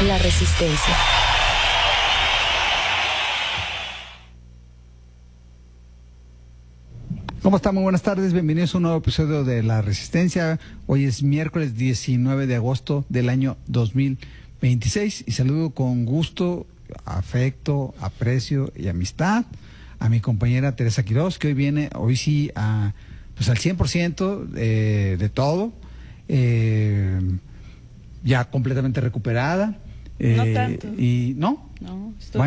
La Resistencia. ¿Cómo están? Muy buenas tardes, bienvenidos a un nuevo episodio de La Resistencia. Hoy es miércoles 19 de agosto del año 2026 y saludo con gusto, afecto, aprecio y amistad a mi compañera Teresa Quiroz, que hoy viene, hoy sí, pues al 100% de todo, ya completamente recuperada. No tanto. Y ¿no? No, estoy